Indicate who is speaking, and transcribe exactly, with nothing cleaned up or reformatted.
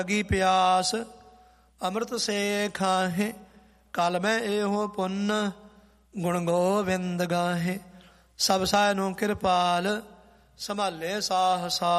Speaker 1: ਲਗੀ ਪਿਆਸ ਅੰਮ੍ਰਿਤ ਸੇ ਖਾਹੇ, ਕਲ ਮੈਂ ਇਹੋ ਪੁੰਨ ਗੁਣ ਗੋਬਿੰਦ ਗਾਹੇ। ਸਭ ਸਾਇ ਨੂੰ ਕਿਰਪਾਲ ਸੰਭਾਲੇ ਸਾਹ ਸਾਹ,